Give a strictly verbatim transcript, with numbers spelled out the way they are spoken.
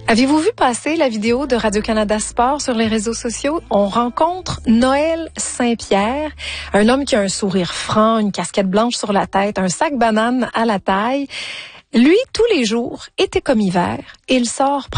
Avez-vous vu passer la vidéo de Radio-Canada Sport sur les réseaux sociaux? On rencontre Noël Saint-Pierre, un homme qui a un sourire franc, une casquette blanche sur la tête, un sac banane à la taille. Lui, tous les jours, été comme hiver, il sort